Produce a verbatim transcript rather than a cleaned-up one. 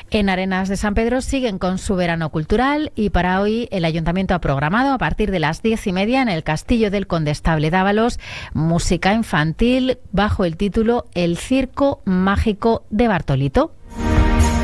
En Arenas de San Pedro siguen con su verano cultural y para hoy el Ayuntamiento ha programado a partir de las diez y media en el Castillo del Condestable Dávalos música infantil bajo el título El Circo Mágico de Bartolito.